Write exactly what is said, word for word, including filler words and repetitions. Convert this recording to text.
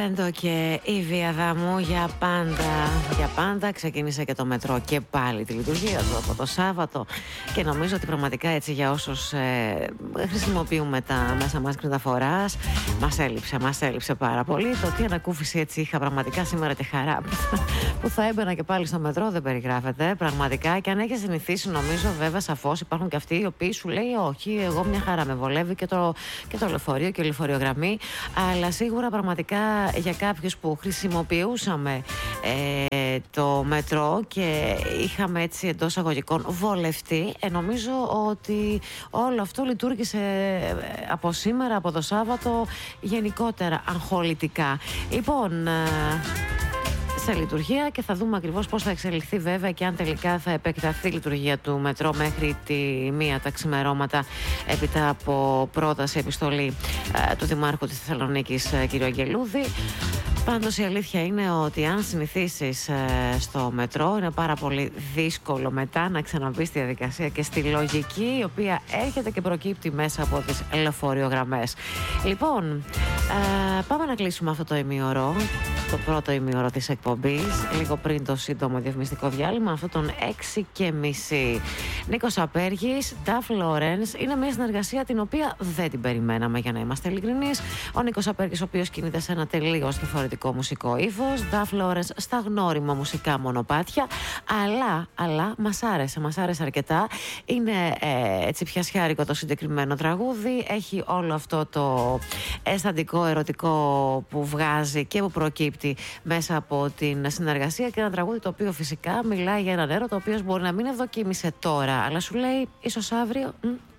Βέντο και η Βία μου για πάντα. Για πάντα ξεκίνησε και το μετρό και πάλι τη λειτουργία του από το Σάββατο. Και νομίζω ότι πραγματικά έτσι για όσους ε, χρησιμοποιούμε τα μέσα μας μεταφοράς, μας έλειψε, μας έλειψε πάρα πολύ. Το τι ανακούφιση έτσι είχα πραγματικά σήμερα τη χαρά που θα έμπαινα και πάλι στο μετρό δεν περιγράφεται πραγματικά. Και αν έχει συνηθίσει, νομίζω βέβαια σαφώς υπάρχουν και αυτοί οι οποίοι σου λέει όχι, εγώ μια χαρά με βολεύει και το, και το λεωφορείο και η λεωφορειογραμμή. Αλλά σίγουρα πραγματικά για κάποιους που χρησιμοποιούσαμε ε, το μετρό και είχαμε έτσι εντός αγωγικών βολευτεί, ε, νομίζω ότι όλο αυτό λειτουργήσε από σήμερα, από το Σάββατο γενικότερα αγχολητικά. Λοιπόν, ε, σε λειτουργία και θα δούμε ακριβώς πώς θα εξελιχθεί βέβαια και αν τελικά θα επεκταθεί η λειτουργία του μετρό μέχρι τη μία τα ξημερώματα έπειτα από πρόταση επιστολή ε, του Δημάρχου της Θεσσαλονίκης ε, κ. Αγγελούδη. Πάντως η αλήθεια είναι ότι αν συνηθίσεις ε, στο μετρό είναι πάρα πολύ δύσκολο μετά να ξαναμπείς στη διαδικασία και στη λογική η οποία έρχεται και προκύπτει μέσα από τις λεωφορειογραμμές. Λοιπόν, ε, πάμε να κλείσουμε αυτό το ημίωρο, το πρώτο ημίωρο της εκπομπής, λίγο πριν το σύντομο διαφημιστικό διάλειμμα, αυτό τον έξι και μισή. Νίκος Απέργης, Duff Lawrence, είναι μια συνεργασία την οποία δεν την περιμέναμε, για να είμαστε ειλικρινείς. Ο Νίκος Απέργης, ο οποίος κινείται σε ένα τελείως διαφορετικό μουσικό ύφος, Duff Lawrence στα γνώριμα μουσικά μονοπάτια, αλλά, αλλά μας άρεσε, μας άρεσε αρκετά. Είναι ε, έτσι πιασιάρικο το συγκεκριμένο τραγούδι, έχει όλο αυτό το αισθαντικό, ερωτικό που βγάζει και που προκύπτει μέσα από την συνεργασία και ένα τραγούδι το οποίο φυσικά μιλάει για έναν έρωτα ο οποίος μπορεί να μην ευδοκίμησε τώρα, αλλά σου λέει ίσως αύριο μ,